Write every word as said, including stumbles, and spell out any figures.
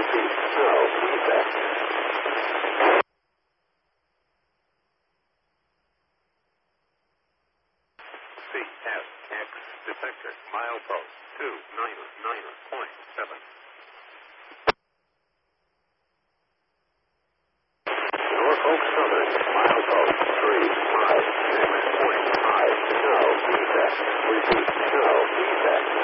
No feedback. C S X detector milepost two niner niner point seven.